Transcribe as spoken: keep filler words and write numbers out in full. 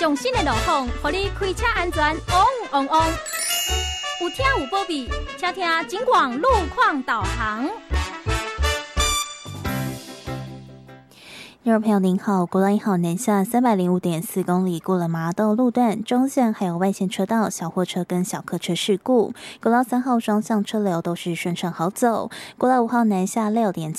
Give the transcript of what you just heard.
上新的路况，让你开车安全旺旺旺。有听有保庇，请听警广路况导航。 听众朋友您好，国道一号南下三百零五点四公里，过了麻豆路段、中线还有外线车道，小货车跟小客车事故。国道三号双向车流都是顺畅好走。国道五号南下六点